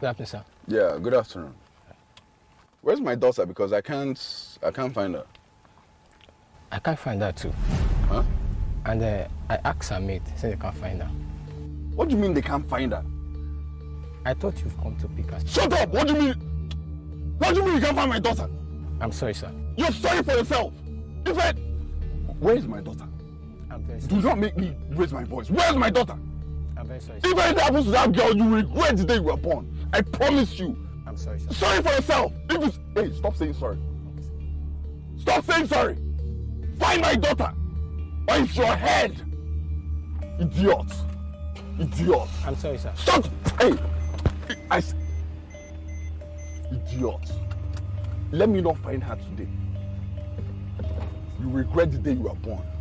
Good afternoon, sir. Yeah, good afternoon. Where's my daughter? Because I can't find her. I can't find her too. Huh? And I asked her mate, said they can't find her. What do you mean they can't find her? I thought you've come to pick us. Shut up! What do you mean? What do you mean you can't find my daughter? I'm sorry, sir. You're sorry for yourself. In fact, where is my daughter? I'm very sorry. Do not make me raise my voice. Where's my daughter? I'm very sorry. If anything happens to that girl, you will regret the day you were born. I promise you. I'm sorry, sir. Sorry for yourself. Hey, stop saying sorry. Stop saying sorry. Find my daughter, or it's your head. Idiot. Idiot. I'm sorry, sir. Stop. Hey. Idiot. Let me not find her today. You regret the day you were born.